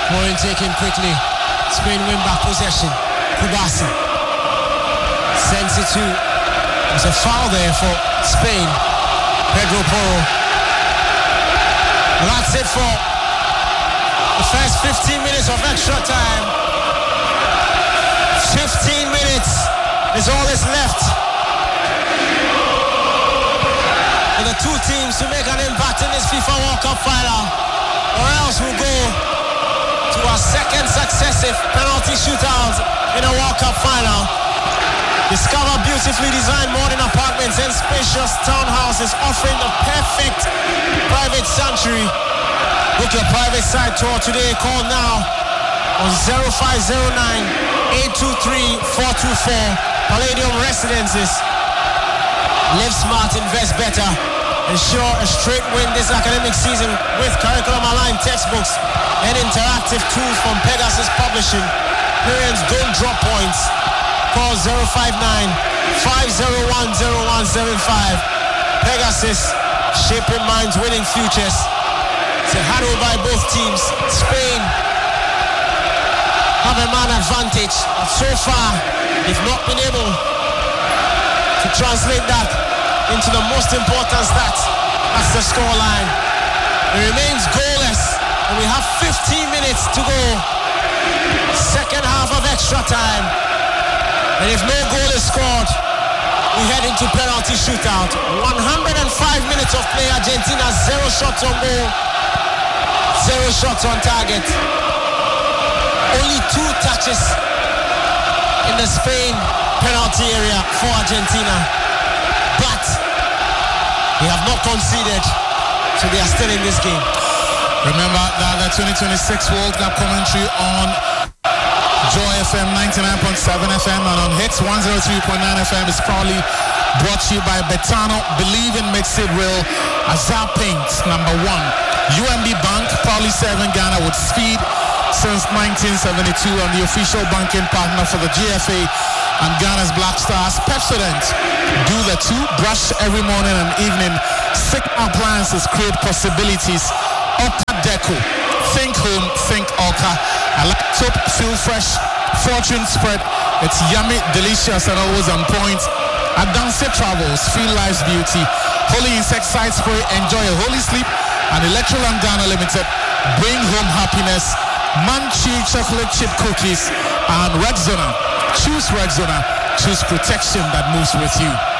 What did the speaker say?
Morin taken quickly. Spain win back possession. Kubasi sends it to. There's a foul there for Spain. Pedro Porro. And that's it for the first 15 minutes of extra time. 15 minutes is all that's left for the two teams to make an impact in this FIFA World Cup final, or else we'll go to our second successive penalty shootout in a World Cup final. Discover beautifully designed modern apartments and spacious townhouses offering the perfect private sanctuary. Book your private site tour today. Call now on 0509-823-424. Palladium Residences. Live smart, invest better. Ensure a straight win this academic season with curriculum-aligned textbooks and interactive tools from Pegasus Publishing. Parents, don't drop points. Call 059-501-0175. Pegasus, shaping minds, winning futures. It's handled by both teams. Spain have a man advantage, but so far they've not been able to translate that into the most important stats. That's the scoreline. It remains goalless, and we have 15 minutes to go. Second half of extra time. And if no goal is scored, we head into penalty shootout. 105 minutes of play. Argentina 0 shots on goal, 0 shots on target. Only 2 touches in the Spain penalty area for Argentina. But they have not conceded, so they are still in this game. Remember that the 2026 World Cup commentary on Joy FM 99.7 FM and on Hits 103.9 FM is proudly brought to you by Betano. Believe in Mixed Real. Azar Paints, number 1. UMB Bank, proudly serving Ghana with speed since 1972 and the official banking partner for the GFA and Ghana's Black Stars. Pepsodent, do the 2, brush every morning and evening. Sigma Appliances create possibilities. Oka Deco, think home, think Oka. I like soap, feel fresh. Fortune spread, it's yummy, delicious and always on point. Adanse Travels, feel life's beauty. Holy Insecticide Spray, enjoy a holy sleep. And Electroland Ghana Limited, bring home happiness. Manchi chocolate chip cookies and Rexona. Choose Rexona. Choose protection that moves with you.